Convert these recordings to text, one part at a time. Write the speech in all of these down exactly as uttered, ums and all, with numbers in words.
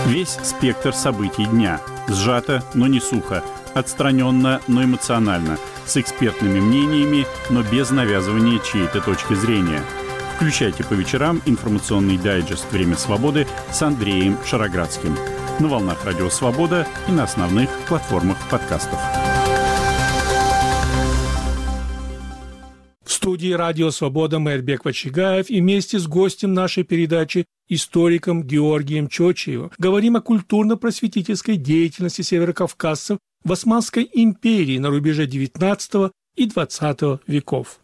Весь спектр событий дня. Сжато, но не сухо. Отстраненно, но эмоционально. С экспертными мнениями, но без навязывания чьей-то точки зрения. Включайте по вечерам информационный дайджест «Время свободы» с Андреем Шароградским. На волнах Радио Свобода и на основных платформах подкастов. В студии Радио Свобода Мэрбек Вачигаев и вместе с гостем нашей передачи, историком Георгием Чочиевым, говорим о культурно-просветительской деятельности северокавказцев в Османской империи на рубеже девятнадцатого и двадцатого веков.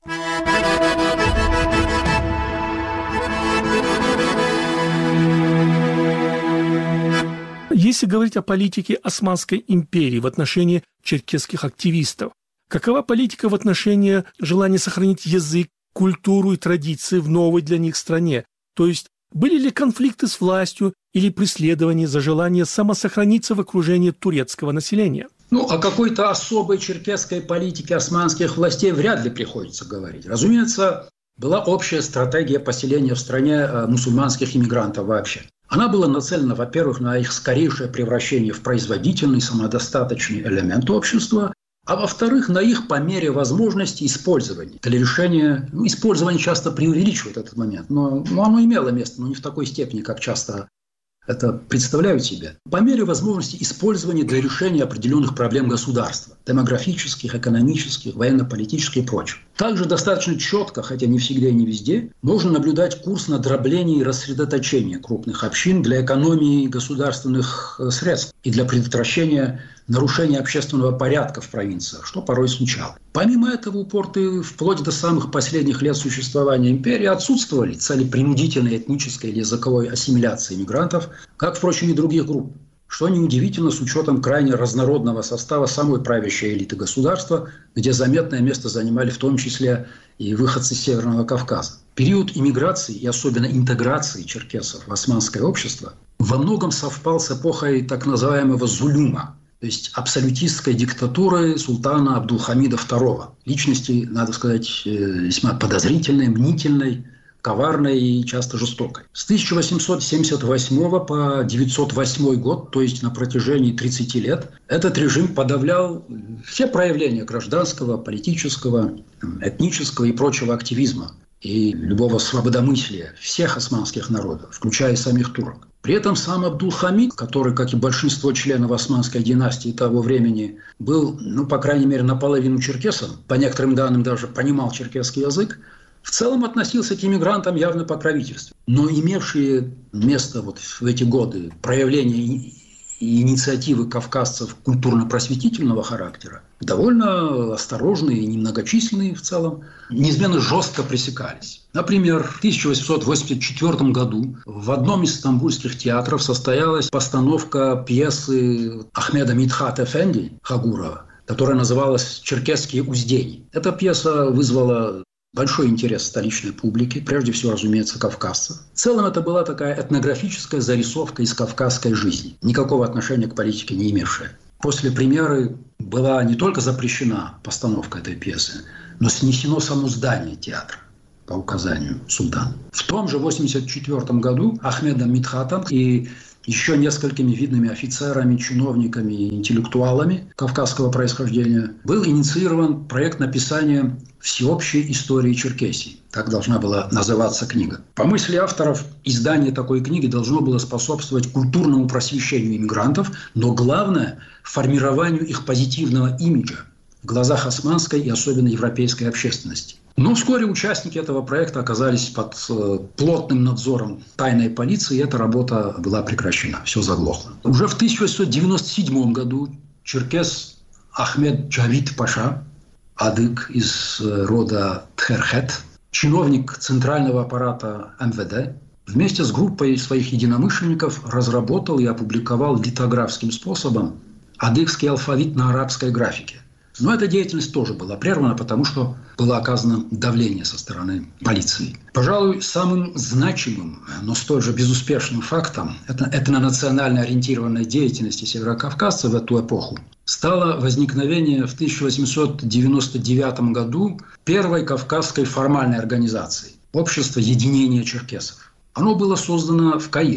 Если говорить о политике Османской империи в отношении черкесских активистов, какова политика в отношении желания сохранить язык, культуру и традиции в новой для них стране? То есть были ли конфликты с властью или преследования за желание самосохраниться в окружении турецкого населения? Ну, о какой-то особой черкесской политике османских властей вряд ли приходится говорить. Разумеется, была общая стратегия поселения в стране мусульманских иммигрантов вообще. Она была нацелена, во-первых, на их скорейшее превращение в производительный, самодостаточный элемент общества, а во-вторых, на их по мере возможности использования для решения. Ну, использование часто преувеличивает этот момент, но, но оно имело место, но не в такой степени, как часто это представляют себе. По мере возможности использования для решения определенных проблем государства, демографических, экономических, военно-политических и прочих. Также достаточно четко, хотя не всегда и не везде, можно наблюдать курс на дробление и рассредоточение крупных общин для экономии государственных средств и для предотвращения нарушения общественного порядка в провинциях, что порой случалось. Помимо этого, упорты вплоть до самых последних лет существования империи отсутствовали цели принудительной этнической или языковой ассимиляции мигрантов, как, впрочем, и других групп, что неудивительно с учетом крайне разнородного состава самой правящей элиты государства, где заметное место занимали в том числе и выходцы Северного Кавказа. Период иммиграции и особенно интеграции черкесов в османское общество во многом совпал с эпохой так называемого зулюма, то есть абсолютистской диктатуры султана Абдулхамида второго. Личности, надо сказать, весьма подозрительной, мнительной, коварной и часто жестокой. С тысяча восемьсот семьдесят восьмого по девятьсот восьмой год, то есть на протяжении тридцати лет, этот режим подавлял все проявления гражданского, политического, этнического и прочего активизма и любого свободомыслия всех османских народов, включая и самих турок. При этом сам Абдулхамид, который, как и большинство членов османской династии того времени, был, ну, по крайней мере, наполовину черкесом, по некоторым данным даже понимал черкесский язык, в целом относился к иммигрантам явно покровительственно. Но имевшие место вот в эти годы проявления и инициативы кавказцев культурно-просветительного характера, довольно осторожные и немногочисленные в целом, неизменно жестко пресекались. Например, в тысяча восемьсот восемьдесят четвёртом году в одном из стамбульских театров состоялась постановка пьесы Ахмеда Мидхат Эфенди Хагурова, которая называлась «Черкесские уздени». Эта пьеса вызвала большой интерес столичной публики, прежде всего, разумеется, кавказцев. В целом это была такая этнографическая зарисовка из кавказской жизни, никакого отношения к политике не имевшая. После премьеры была не только запрещена постановка этой пьесы, но снесено само здание театра по указанию султана. В том же восемьдесят четвёртом году Ахмедом Мидхатом и еще несколькими видными офицерами, чиновниками и интеллектуалами кавказского происхождения был инициирован проект написания всеобщей истории Черкесии. Так должна была называться книга. По мысли авторов, издание такой книги должно было способствовать культурному просвещению иммигрантов, но главное – формированию их позитивного имиджа в глазах османской и особенно европейской общественности. Но вскоре участники этого проекта оказались под плотным надзором тайной полиции, и эта работа была прекращена, все заглохло. Уже в тысяча восемьсот девяносто седьмом году черкес Ахмед Джавид Паша, адык из рода Тхерхет, чиновник центрального аппарата эм вэ дэ, вместе с группой своих единомышленников разработал и опубликовал литографским способом адыгский алфавит на арабской графике. Но эта деятельность тоже была прервана, потому что было оказано давление со стороны полиции. Пожалуй, самым значимым, но столь же безуспешным фактом этнонационально ориентированной деятельности северокавказцев в эту эпоху стало возникновение в тысяча восемьсот девяносто девятом году первой кавказской формальной организации – Общество единения черкесов. Оно было создано в Каире.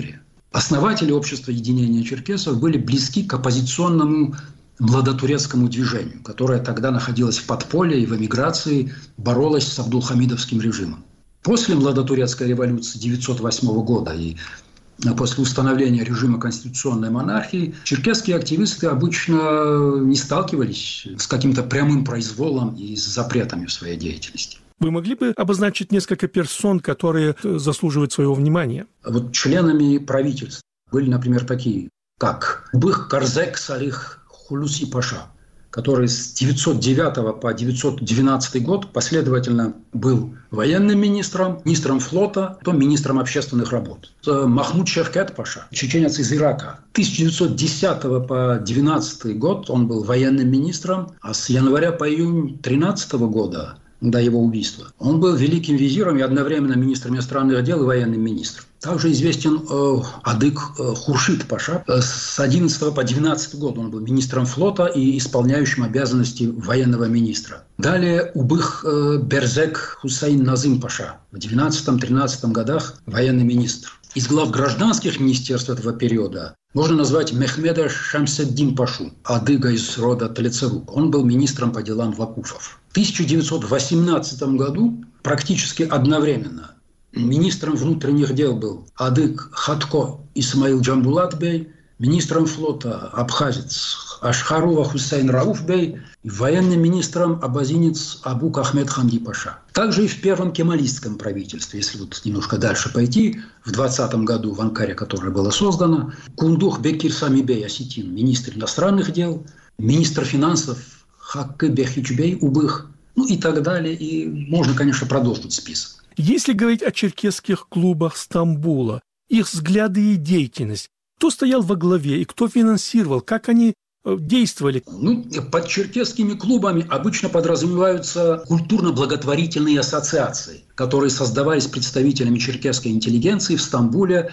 Основатели общества единения черкесов были близки к оппозиционному младотурецкому движению, которое тогда находилось в подполье и в эмиграции, боролось с абдулхамидовским режимом. После младотурецкой революции тысяча девятьсот восьмого года и после установления режима конституционной монархии черкесские активисты обычно не сталкивались с каким-то прямым произволом и с запретами в своей деятельности. Вы могли бы обозначить несколько персон, которые заслуживают своего внимания? Вот членами правительства были, например, такие, как Убых Карзек Салих Хулуси Паша, который с девятьсот девятого по девятьсот двенадцатый год последовательно был военным министром, министром флота, потом министром общественных работ. Махмуд Шевкет Паша, чеченец из Ирака. С тысяча девятьсот десятого по двенадцатый год он был военным министром, а с января по июнь тринадцатого года, до его убийства, он был великим визиром и одновременно министром иностранных дел и военным министром. Также известен э, Адык э, Хуршид Паша. Э, с одиннадцатого по двенадцатый год он был министром флота и исполняющим обязанности военного министра. Далее Убых э, Берзек Хусейн Назым Паша. В двенадцатом-тринадцатом годах военный министр. Из глав гражданских министерств этого периода можно назвать Мехмеда Шамседдин Пашу, адыга из рода Талицерук. Он был министром по делам вакуфов. В тысяча девятьсот восемнадцатом году практически одновременно министром внутренних дел был адык Хатко Исмаил Джамбулат-бей, министром флота абхазец Ашхарова Хусейн Рауф-бей и военным министром абазинец Абук Ахмед Хамди Паша. Также и в первом кемалистском правительстве, если вот немножко дальше пойти, в двадцатом году в Анкаре, которое было создано, Кундух Бекир Самибей Осетин, министр иностранных дел, министр финансов Хаккы Бехичбей Убых, ну и так далее. И можно, конечно, продолжить список. Если говорить о черкесских клубах Стамбула, их взгляды и деятельность, кто стоял во главе и кто финансировал, как они действовали? Ну, под черкесскими клубами обычно подразумеваются культурно-благотворительные ассоциации, которые создавались представителями черкесской интеллигенции в Стамбуле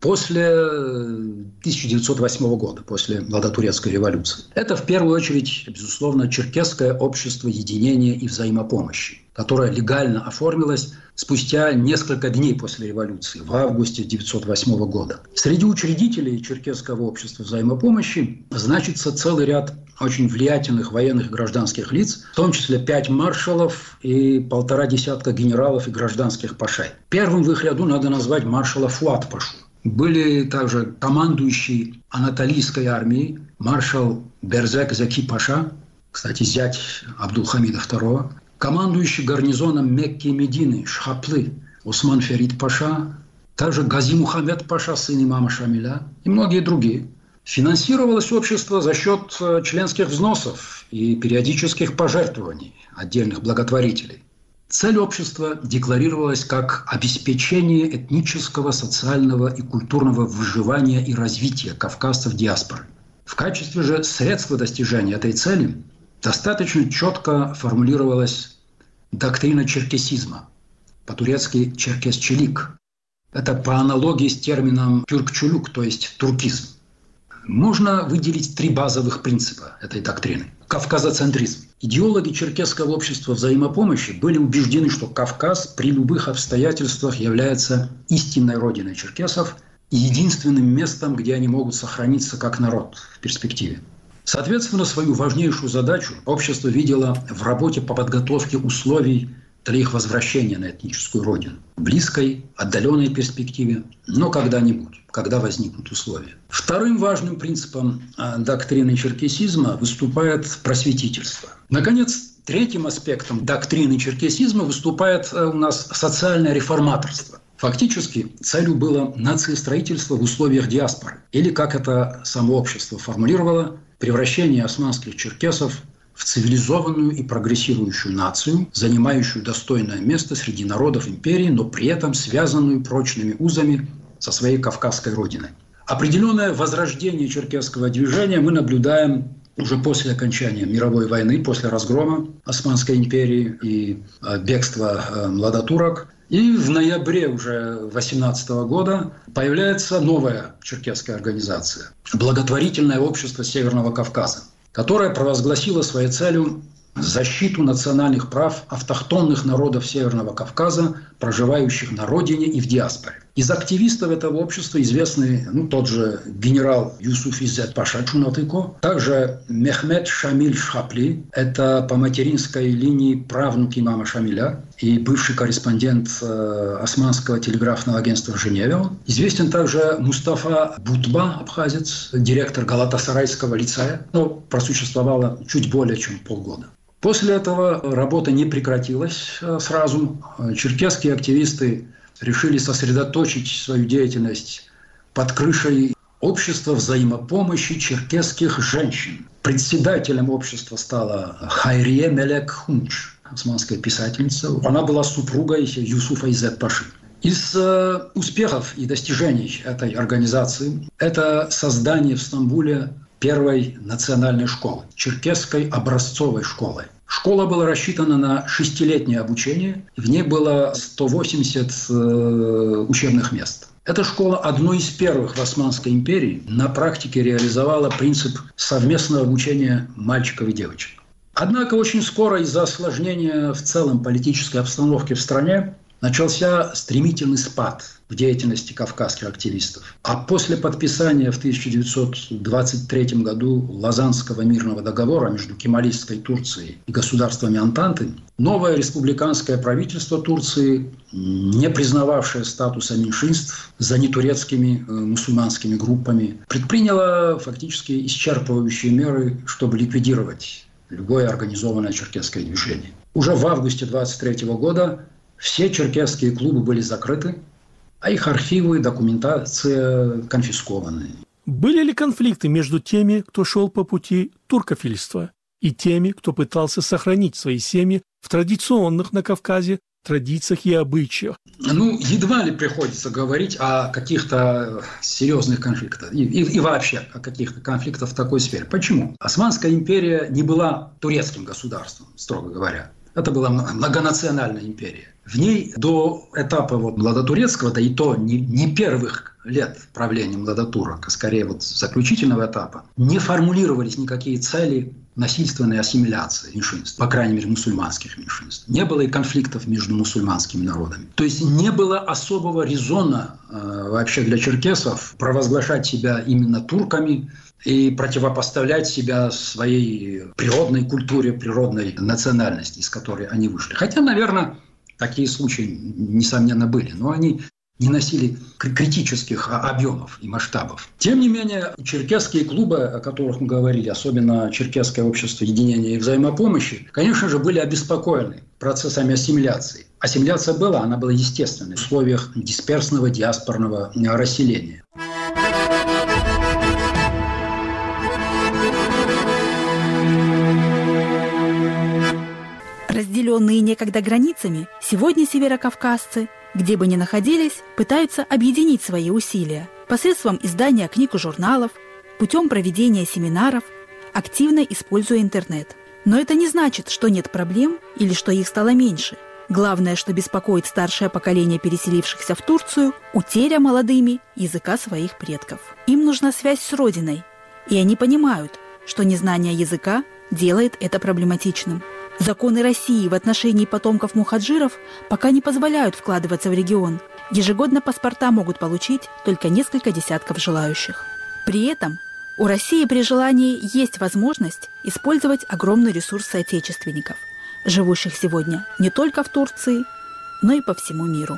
после тысяча девятьсот восьмого года, после младотурецкой революции. Это в первую очередь, безусловно, черкесское общество единения и взаимопомощи, которое легально оформилось спустя несколько дней после революции, в августе тысяча девятьсот восьмого года. Среди учредителей черкесского общества взаимопомощи значится целый ряд очень влиятельных военных и гражданских лиц, в том числе пять маршалов и полтора десятка генералов и гражданских пашей. Первым в их ряду надо назвать маршала Фуат Пашу. Были также командующий Анатолийской армией маршал Берзек Заки Паша, кстати, зять Абдулхамида второго, командующий гарнизоном Мекки и Медины Шхаплы Усман Ферид Паша, также Гази Мухаммед Паша, сын имама Шамиля и многие другие. Финансировалось общество за счет членских взносов и периодических пожертвований отдельных благотворителей. Цель общества декларировалась как обеспечение этнического, социального и культурного выживания и развития кавказцев диаспоры. В качестве же средства достижения этой цели достаточно четко формулировалась доктрина черкесизма, по-турецки черкесчелик. Это по аналогии с термином тюркчулюк, то есть туркизм. Можно выделить три базовых принципа этой доктрины. Кавказоцентризм. Идеологи черкесского общества взаимопомощи были убеждены, что Кавказ при любых обстоятельствах является истинной родиной черкесов и единственным местом, где они могут сохраниться как народ в перспективе. Соответственно, свою важнейшую задачу общество видело в работе по подготовке условий для их возвращения на этническую родину. В близкой, отдаленной перспективе, но когда-нибудь, когда возникнут условия. Вторым важным принципом доктрины черкесизма выступает просветительство. Наконец, третьим аспектом доктрины черкесизма выступает у нас социальное реформаторство. Фактически, целью было нациестроительство в условиях диаспоры, или, как это само общество формулировало, превращение османских черкесов в цивилизованную и прогрессирующую нацию, занимающую достойное место среди народов империи, но при этом связанную прочными узами со своей кавказской родиной. Определенное возрождение черкесского движения мы наблюдаем уже после окончания мировой войны, после разгрома Османской империи и бегства младотурок. И в ноябре уже две тысячи восемнадцатого года появляется новая черкесская организация – Благотворительное общество Северного Кавказа, которая провозгласила своей целью защиту национальных прав автохтонных народов Северного Кавказа проживающих на родине и в диаспоре. Из активистов этого общества известный ну, тот же генерал Юсуф Иззет Паша Чунатыко, также Мехмед Шамиль Шапли, это по материнской линии правнук имама Шамиля и бывший корреспондент э, Османского телеграфного агентства в Женеве. Известен также Мустафа Бутба, абхазец, директор Галатасарайского лицея, но просуществовало чуть более чем полгода. После этого работа не прекратилась сразу. Черкесские активисты решили сосредоточить свою деятельность под крышей общества взаимопомощи черкесских женщин. Председателем общества стала Хайрие Мелек Хунч, османская писательница. Она была супругой Юсуфа Иззет Паши. Из э, успехов и достижений этой организации – это создание в Стамбуле первой национальной школы, черкесской образцовой школы. Школа была рассчитана на шестилетнее обучение, в ней было сто восемьдесят э, учебных мест. Эта школа одной из первых в Османской империи на практике реализовала принцип совместного обучения мальчиков и девочек. Однако очень скоро из-за осложнения в целом политической обстановки в стране начался стремительный спад в деятельности кавказских активистов. А после подписания в тысяча девятьсот двадцать третьем году Лозаннского мирного договора между кемалистской Турцией и государствами Антанты, новое республиканское правительство Турции, не признававшее статуса меньшинств за нетурецкими э, мусульманскими группами, предприняло фактически исчерпывающие меры, чтобы ликвидировать любое организованное черкесское движение. Уже в августе двадцать третьего года все черкесские клубы были закрыты, а их архивы и документация конфискованы. Были ли конфликты между теми, кто шел по пути туркофильства, и теми, кто пытался сохранить свои семьи в традиционных на Кавказе традициях и обычаях? Ну, едва ли приходится говорить о каких-то серьезных конфликтах и, и, и вообще о каких-то конфликтах в такой сфере. Почему? Османская империя не была турецким государством, строго говоря. Это была многонациональная империя. В ней до этапа вот младотурецкого, да и то не, не первых лет правления младотурок, а скорее вот заключительного этапа, не формулировались никакие цели насильственной ассимиляции меньшинств, по крайней мере, мусульманских меньшинств. Не было и конфликтов между мусульманскими народами. То есть не было особого резона э, вообще для черкесов провозглашать себя именно турками и противопоставлять себя своей природной культуре, природной национальности, из которой они вышли. Хотя, наверное, такие случаи, несомненно, были, но они не носили критических объемов и масштабов. Тем не менее, черкесские клубы, о которых мы говорили, особенно Черкесское общество единения и взаимопомощи, конечно же, были обеспокоены процессами ассимиляции. Ассимиляция была, она была естественной в условиях дисперсного диаспорного расселения. Разделенные некогда границами, сегодня северокавказцы, где бы ни находились, пытаются объединить свои усилия посредством издания книг и журналов, путем проведения семинаров, активно используя интернет. Но это не значит, что нет проблем или что их стало меньше. Главное, что беспокоит старшее поколение переселившихся в Турцию – утеря молодыми языка своих предков. Им нужна связь с родиной, и они понимают, что незнание языка делает это проблематичным. Законы России в отношении потомков мухаджиров пока не позволяют вкладываться в регион. Ежегодно паспорта могут получить только несколько десятков желающих. При этом у России при желании есть возможность использовать огромный ресурс соотечественников, живущих сегодня не только в Турции, но и по всему миру.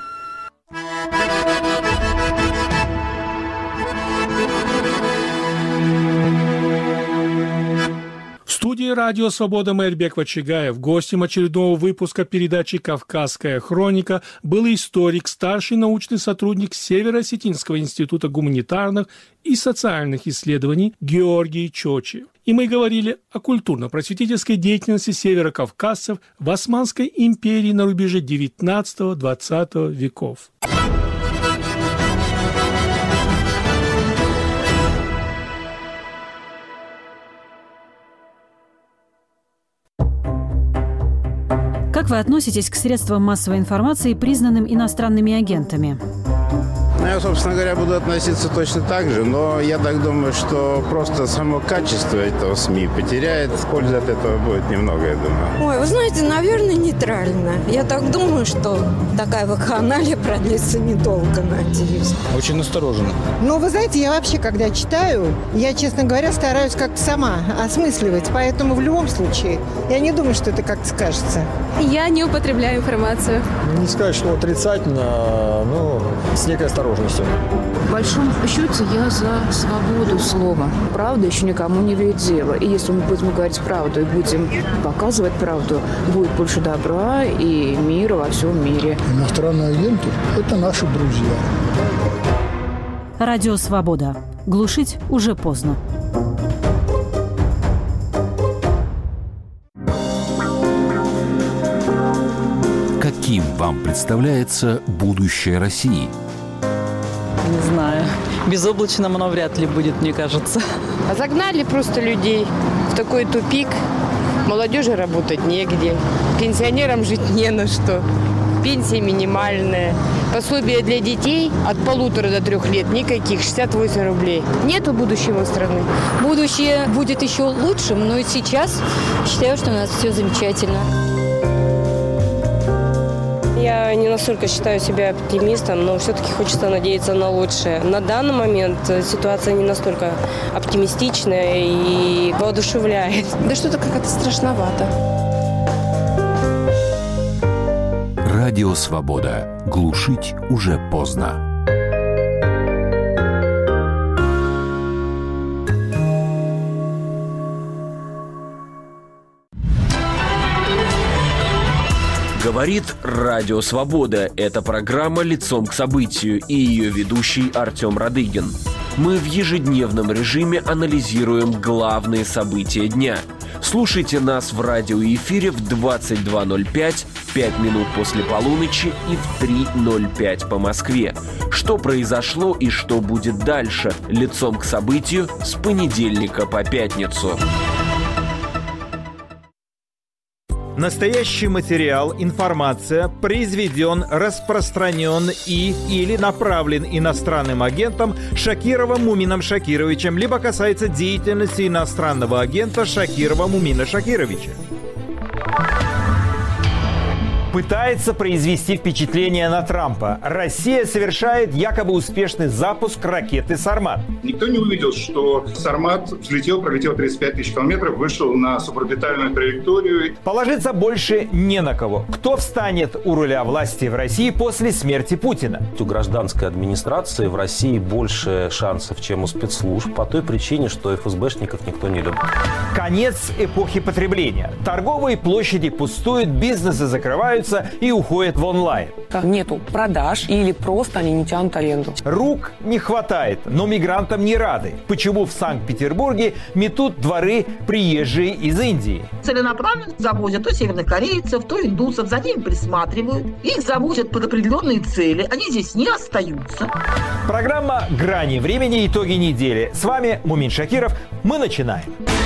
В студии «Радио Свобода» Майрбек Вачигаев. Гостем очередного выпуска передачи «Кавказская хроника» был историк, старший научный сотрудник Северо-Осетинского института гуманитарных и социальных исследований Георгий Чочи. И мы говорили о культурно-просветительской деятельности северокавказцев в Османской империи на рубеже девятнадцатого-двадцатого веков. Как вы относитесь к средствам массовой информации, признанным иностранными агентами? Ну, я, собственно говоря, буду относиться точно так же, но я так думаю, что просто само качество этого СМИ потеряет. Пользы от этого будет немного, я думаю. Ой, вы знаете, наверное, нейтрально. Я так думаю, что такая вакханалия продлится недолго, надеюсь. Очень настороженно. Ну, вы знаете, я вообще, когда читаю, я, честно говоря, стараюсь как-то сама осмысливать. Поэтому в любом случае, я не думаю, что это как-то скажется. Я не употребляю информацию. Не сказать, что отрицательно, но с некой осторожностью. В большом счете я за свободу слова. Правда еще никому не вредит дело. И если мы будем говорить правду и будем показывать правду, будет больше добра и мира во всем мире. Иностранные агенты – это наши друзья. Радио «Свобода». Глушить уже поздно. Каким вам представляется будущее России? Не знаю. Безоблачным оно вряд ли будет, мне кажется. Загнали просто людей в такой тупик. Молодежи работать негде. Пенсионерам жить не на что. Пенсия минимальная. Пособие для детей от полутора до трех лет никаких, шестьдесят восемь рублей. Нету будущего страны. Будущее будет еще лучшим, но и сейчас считаю, что у нас все замечательно. Я не настолько считаю себя оптимистом, но все-таки хочется надеяться на лучшее. На данный момент ситуация не настолько оптимистичная и воодушевляет. Да что-то как-то страшновато. Радио «Свобода». Глушить уже поздно. Говорит Радио Свобода. Это программа «Лицом к событию» и ее ведущий Артем Радыгин. Мы в ежедневном режиме анализируем главные события дня. Слушайте нас в радиоэфире в двадцать два ноль пять, пять минут после полуночи и в три ноль пять по Москве. Что произошло и что будет дальше? Лицом к событию с понедельника по пятницу. Настоящий материал, информация произведен, распространен и или направлен иностранным агентом Шакировым Мумином Шакировичем, либо касается деятельности иностранного агента Шакирова Мумина Шакировича. Пытается произвести впечатление на Трампа. Россия совершает якобы успешный запуск ракеты «Сармат». Никто не увидел, что «Сармат» взлетел, пролетел тридцать пять тысяч километров, вышел на суборбитальную траекторию. Положиться больше не на кого. Кто встанет у руля власти в России после смерти Путина? У гражданской администрации в России больше шансов, чем у спецслужб, по той причине, что эф эс бэшников никто не любит. Конец эпохи потребления. Торговые площади пустуют, бизнесы закрываются и уходят в онлайн. Нету продаж или просто они не тянут аренду. Рук не хватает, но мигрантам не рады. Почему в Санкт-Петербурге метут дворы приезжие из Индии? Целенаправленно завозят то северных корейцев, то индусов, за ними присматривают. Их завозят под определенные цели. Они здесь не остаются. Программа «Грани времени. Итоги недели». С вами Мумин Шакиров. Мы начинаем.